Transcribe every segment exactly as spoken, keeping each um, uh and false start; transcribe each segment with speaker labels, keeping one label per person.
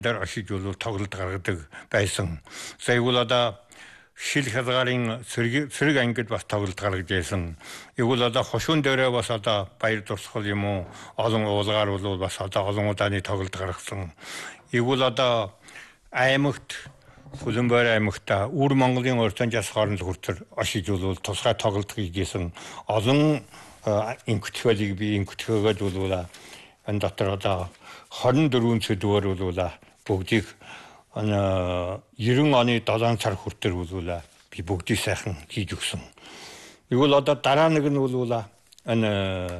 Speaker 1: дар ашиглуулах тоглолт гаргадаг байсан. За игүүл одоо шил хязгаарын сэрэг сэрэг ангид бас тоглолт гаргаж байсан. Игүүл одоо хошуун дээрээ бас одоо баяр дурсгал юм уу олон уулгаар бол бас одоо олон удааны тоглолт гаргасан. Игүүл одоо аймагт Хүлэмбай аймагта Үр Монголын урьдчилан жас хооронд хүртэр ашиглуулал тусгай тоглолт хийжсэн олон инкүтгэлийг би инкүтгээгээд болвола энэ дотор одоо хорин дөрвөн сэдвээр болвола бүгдийг ана ерөн оны долоон сар хүртэр болвола би бүгдийг сайхан хийж өгсөн. Игүүл одоо дараа нэг нь болвола ана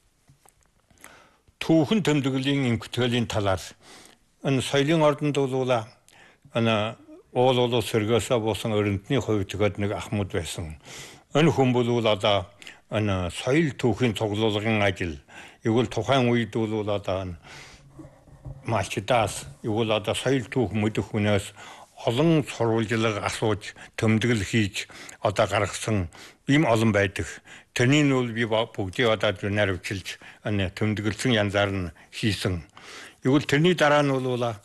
Speaker 1: түүхэн тэмдэглэлийн инкүтгэлийн талаар энэ соёлын ордонд болвола ана уул уул сэргээсээ буусан өрөндний хувьд тэгээд нэг ахмад байсан. Энэ хүн бол одоо энэ соёл түүхийн цуглуулгын ажил. Игүүл тухайн үед бол одоо малчдаас игүүл одоо соёл түүх мэдэх хүнээс олон сурвалжлага асууж тэмдэглэл хийж одоо гаргасан ийм олон байдаг. Тэрний нь бол би бүгдийг одоо наривчилж энэ тэмдэглэсэн янзаар нь хийсэн. Игүүл тэрний дараа нь бол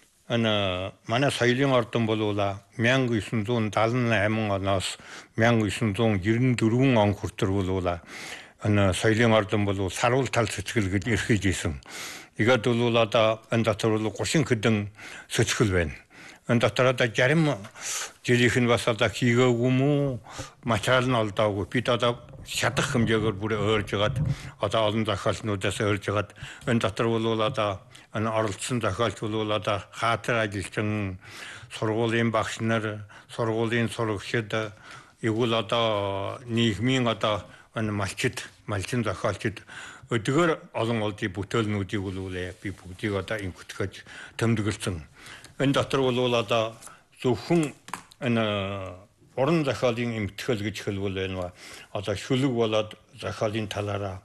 Speaker 1: ана манай соёлын ордон болвола мянга девьсун даалан восемь оноос мянга девьсун девяносто дөрвөн он хүртэр болвола ана соёлын ордон болвол саруул тал цэцгэл гэж эрхэж исэн. Игээд бол одоо энэ дотор бол гушин хэдэн цэцгэл байна. Энэ дотор одоо зарим жилийнх нь бас одоо хийгээгүй мүү материал нь олдоогүй. Бид одоо шатах хэмжээгээр бүр ойрж хагаад одоо олон зохиолчнуудаас ойрж хагаад энэ дотор бол одоо ан оролцсон зохиолч бол одоо хаатар ажилчин сургуулийн багш нар, сургуулийн сурагчид, игүүл одоо нийгмийн одоо энэ малчид, малчин зохиолчид өдгөр олон олдын бүтээлнүүдийг бол би бүгдийг одоо инкүтгэж тэмдэглэсэн. Энэ дотор бол одоо зөвхөн энэ уран зохиолын имтгэл гэж хэлбэл байна. Одоо шүлэг болоод зохиолын талаараа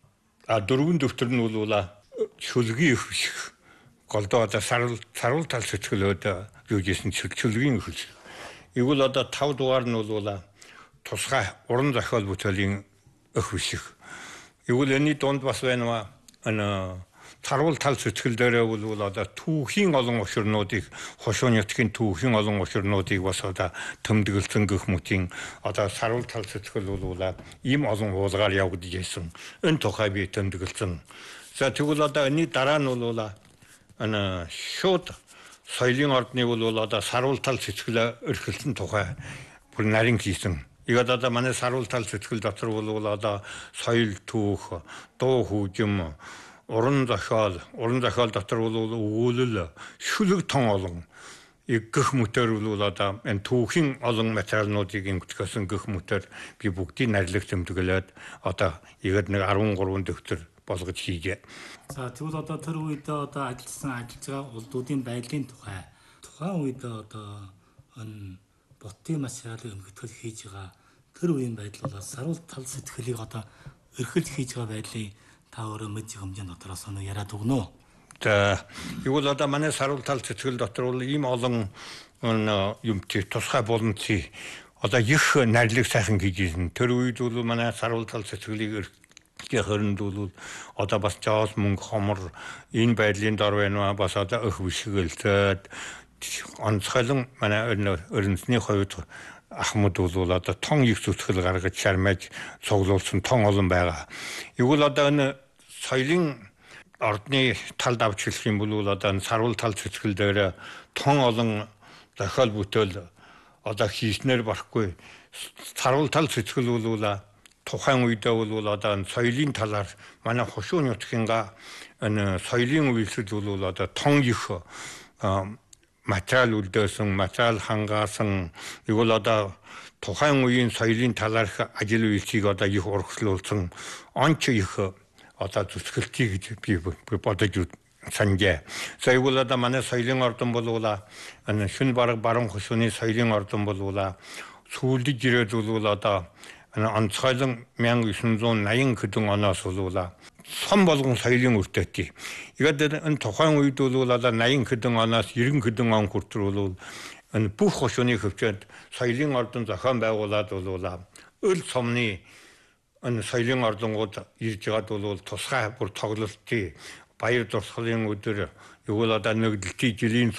Speaker 1: а дөрвөн дэвтэр нь бол шүлгийн их шиг голдоо одоо саруул саруул тал цэцгэлөөд юу гэсэн шүлгийн их шиг. Игүүл одоо тав дугаар нь бол тусгай уран зохиол бүтээлийн их шиг. Игүүл энэний дунд бас байна ана саруул тал цэцгэл дээрээ бол одоо түүхийн олон учирнуудыг хошуун нутгийн түүхийн олон учирнуудыг бас одоо тэмдэглэсэн гэх мэтийн одоо саруул тал цэцгэл бол ийм олон уулгаар явагдаж байсан. Энэ тухай би тэмдэглэсэн. За тэгвэл одоо энэний дараа нь бол ана шууд соёлын ордны бол одоо саруул тал цэцгэлээ эрхэлсэн тухай бүр нарийн хийсэн. Игээд одоо манай саруул тал цэцгэл дотор бол одоо соёл түүх, дуу хөгжим, уран зохиол, уран зохиол дотор бол өгүүлэл, шүлэг тон олон гэх мэтэр бол одоо энэ түүхийн олон материалнуудыг инкүтгэсэн гэх мэтэр би бүгдийг нарилах тэмдэглээд одоо игээд нэг арван гурван дэвтэр болгож хийгээ.
Speaker 2: За тэгвэл одоо тэр үед одоо ажилласан ажиллаж байгаа улдуудын байдлын тухай тухайн үед одоо энэ ботын материалын өмгөтгөл хийж байгаа тэр үеийн байдал бол саруул тал сэтгэлийг одоо эрхэлж хийж байгаа байдлыг та өөрөө мэдж хэмжээнд дотроос нь яриад өгнө үү?
Speaker 1: За юу л одоо манай саруул тал сэтгэл дотор бол ийм олон юм тий тусгай боломжтой одоо их нарилэг сайхан хийж ирсэн. Тэр үед бол манай саруул тал сэтгэлийг гэхэрэнд бол одоо бас жаал мөнгө хомор энэ байдлын дор байна бас одоо өх бишгэлцээд онцгойлон манай өрнөсний хувьд ахмад бол одоо тон их зүтгэл гаргаж шармаж цуглуулсан тон олон байгаа. Игүүл одоо энэ соёлын ордны талд авч хэлэх юм бол одоо энэ саруул тал цэцгэл дээр тон олон зохиол бүтээл одоо хийснээр барахгүй. Саруул тал цэцгэл бол тухайн үедээ бол одоо соёлын талаар манай хошуун нутгийнхаа энэ соёлын үйлсэл бол одоо тон их материал үлдээсэн, материал хангаасан игүүл одоо тухайн үеийн соёлын талаарх ажил үйлсийг одоо их урагшлуулсан онч их одоо зүсгэлтий гэж би бодож санджээ. За игүүл одоо манай соёлын ордон бол энэ шүн бараг баруун хошууны соёлын ордон бол сүүлдэж ирээд бол одоо онцгойлон мянга девьсун восемьдесят хэдэн оноос бол сон болгон соёлын үртэйтэй. Тэгээд энэ тухайн үед бол одоо восемьдесят хэдэн оноос девяносто хэдэн он хүртэл бол энэ бүх хошууны хөвчөнд соёлын ордон зохион байгуулад бол өл сомны энэ соёлын ордонгууд ирж байгаад бол тусгай бүр тоглолтын баяр дурсгалын өдөр Тэгвэл одоо нэг дэлхийн жилийн